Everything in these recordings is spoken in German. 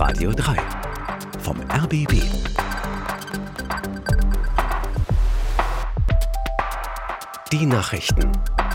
Radio 3 vom RBB. Die Nachrichten.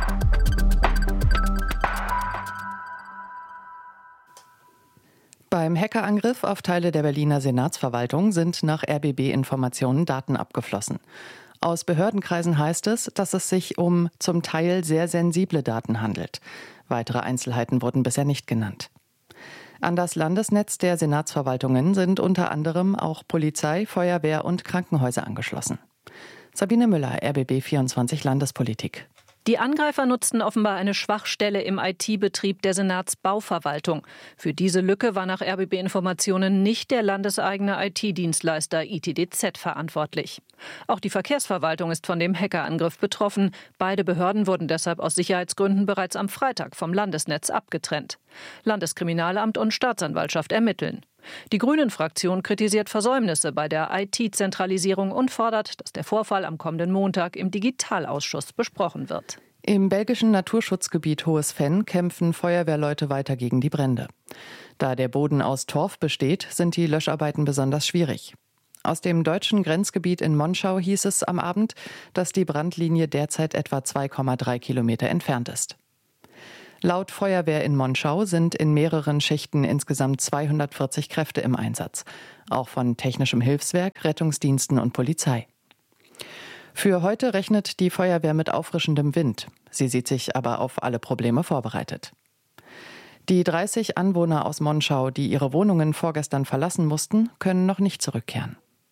Beim Hackerangriff auf Teile der Berliner Senatsverwaltung sind nach RBB-Informationen Daten abgeflossen. Aus Behördenkreisen heißt es, dass es sich um zum Teil sehr sensible Daten handelt. Weitere Einzelheiten wurden bisher nicht genannt. An das Landesnetz der Senatsverwaltungen sind unter anderem auch Polizei, Feuerwehr und Krankenhäuser angeschlossen. Sabine Müller, RBB 24 Landespolitik. Die Angreifer nutzten offenbar eine Schwachstelle im IT-Betrieb der Senatsbauverwaltung. Für diese Lücke war nach RBB-Informationen nicht der landeseigene IT-Dienstleister ITDZ verantwortlich. Auch die Verkehrsverwaltung ist von dem Hackerangriff betroffen. Beide Behörden wurden deshalb aus Sicherheitsgründen bereits am Freitag vom Landesnetz abgetrennt. Landeskriminalamt und Staatsanwaltschaft ermitteln. Die Grünen-Fraktion kritisiert Versäumnisse bei der IT-Zentralisierung und fordert, dass der Vorfall am kommenden Montag im Digitalausschuss besprochen wird. Im belgischen Naturschutzgebiet Hohes Venn kämpfen Feuerwehrleute weiter gegen die Brände. Da der Boden aus Torf besteht, sind die Löscharbeiten besonders schwierig. Aus dem deutschen Grenzgebiet in Monschau hieß es am Abend, dass die Brandlinie derzeit etwa 2,3 Kilometer entfernt ist. Laut Feuerwehr in Monschau sind in mehreren Schichten insgesamt 240 Kräfte im Einsatz, auch von technischem Hilfswerk, Rettungsdiensten und Polizei. Für heute rechnet die Feuerwehr mit auffrischendem Wind. Sie sieht sich aber auf alle Probleme vorbereitet. Die 30 Anwohner aus Monschau, die ihre Wohnungen vorgestern verlassen mussten, können noch nicht zurückkehren.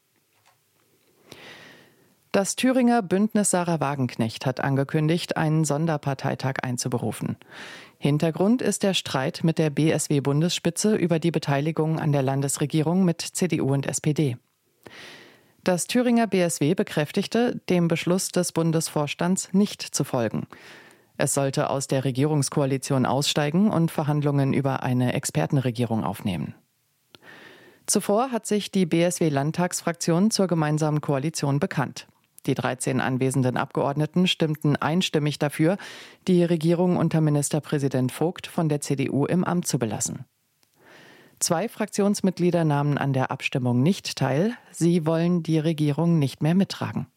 Das Thüringer Bündnis Sarah Wagenknecht hat angekündigt, einen Sonderparteitag einzuberufen. Hintergrund ist der Streit mit der BSW-Bundesspitze über die Beteiligung an der Landesregierung mit CDU und SPD. Das Thüringer BSW bekräftigte, dem Beschluss des Bundesvorstands nicht zu folgen. Es sollte aus der Regierungskoalition aussteigen und Verhandlungen über eine Expertenregierung aufnehmen. Zuvor hat sich die BSW-Landtagsfraktion zur gemeinsamen Koalition bekannt. Die 13 anwesenden Abgeordneten stimmten einstimmig dafür, die Regierung unter Ministerpräsident Vogt von der CDU im Amt zu belassen. 2 Fraktionsmitglieder nahmen an der Abstimmung nicht teil. Sie wollen die Regierung nicht mehr mittragen.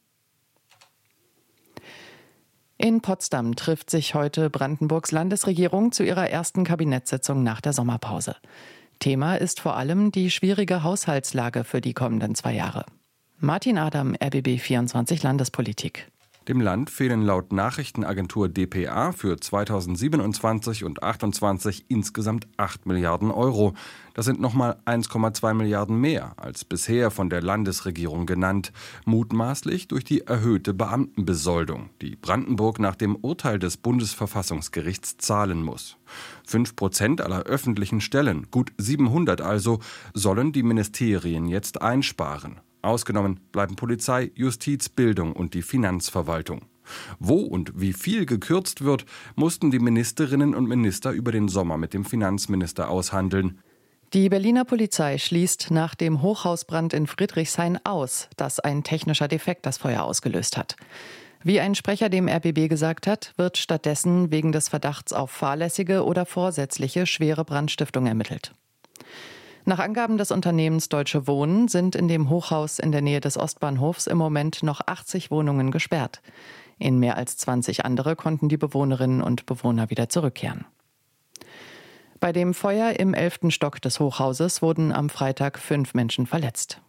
In Potsdam trifft sich heute Brandenburgs Landesregierung zu ihrer ersten Kabinettssitzung nach der Sommerpause. Thema ist vor allem die schwierige Haushaltslage für die kommenden 2 Jahre. Martin Adam, RBB 24 Landespolitik. Dem Land fehlen laut Nachrichtenagentur dpa für 2027 und 2028 insgesamt 8 Milliarden Euro. Das sind nochmal 1,2 Milliarden mehr als bisher von der Landesregierung genannt. Mutmaßlich durch die erhöhte Beamtenbesoldung, die Brandenburg nach dem Urteil des Bundesverfassungsgerichts zahlen muss. 5% aller öffentlichen Stellen, gut 700 also, sollen die Ministerien jetzt einsparen. Ausgenommen bleiben Polizei, Justiz, Bildung und die Finanzverwaltung. Wo und wie viel gekürzt wird, mussten die Ministerinnen und Minister über den Sommer mit dem Finanzminister aushandeln. Die Berliner Polizei schließt nach dem Hochhausbrand in Friedrichshain aus, dass ein technischer Defekt das Feuer ausgelöst hat. Wie ein Sprecher dem RBB gesagt hat, wird stattdessen wegen des Verdachts auf fahrlässige oder vorsätzliche schwere Brandstiftung ermittelt. Nach Angaben des Unternehmens Deutsche Wohnen sind in dem Hochhaus in der Nähe des Ostbahnhofs im Moment noch 80 Wohnungen gesperrt. In mehr als 20 andere konnten die Bewohnerinnen und Bewohner wieder zurückkehren. Bei dem Feuer im 11. Stock des Hochhauses wurden am Freitag 5 Menschen verletzt.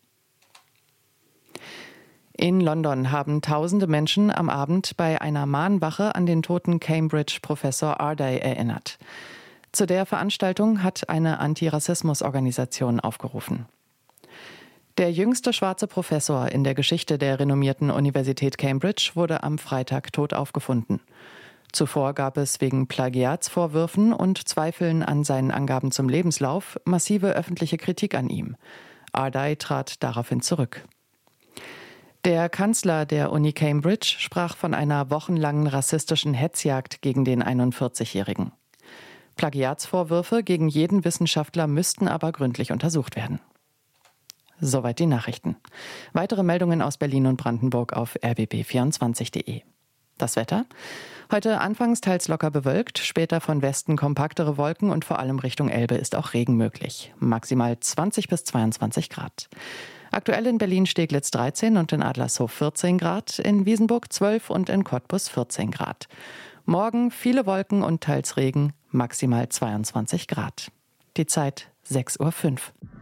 In London haben tausende Menschen am Abend bei einer Mahnwache an den toten Cambridge-Professor Ardai erinnert. Zu der Veranstaltung hat eine Antirassismus-Organisation aufgerufen. Der jüngste schwarze Professor in der Geschichte der renommierten Universität Cambridge wurde am Freitag tot aufgefunden. Zuvor gab es wegen Plagiatsvorwürfen und Zweifeln an seinen Angaben zum Lebenslauf massive öffentliche Kritik an ihm. Ardai trat daraufhin zurück. Der Kanzler der Uni Cambridge sprach von einer wochenlangen rassistischen Hetzjagd gegen den 41-Jährigen. Plagiatsvorwürfe gegen jeden Wissenschaftler müssten aber gründlich untersucht werden. Soweit die Nachrichten. Weitere Meldungen aus Berlin und Brandenburg auf rbb24.de. Das Wetter? Heute anfangs teils locker bewölkt, später von Westen kompaktere Wolken und vor allem Richtung Elbe ist auch Regen möglich. Maximal 20 bis 22 Grad. Aktuell in Berlin-Steglitz 13 und in Adlershof 14 Grad, in Wiesenburg 12 und in Cottbus 14 Grad. Morgen viele Wolken und teils Regen, maximal 22 Grad. Die Zeit 6:05 Uhr.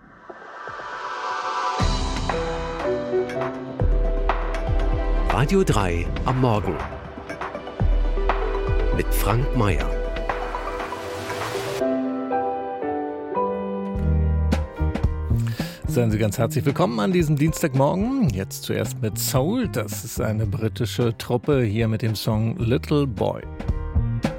Radio 3 am Morgen mit Frank Mayer. Seien Sie ganz herzlich willkommen an diesem Dienstagmorgen. Jetzt zuerst mit Soul. Das ist eine britische Truppe hier mit dem Song Little Boy.